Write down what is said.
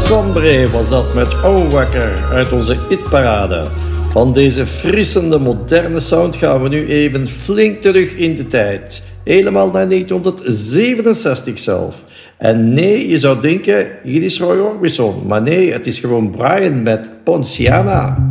Sombre was dat met Onwakker uit onze hitparade. Van deze frissende moderne sound gaan we nu even flink terug in de tijd. Helemaal naar 1967 zelf. En nee, je zou denken, hier is Roy Orbison. Maar nee, het is gewoon Brian met Ponciana.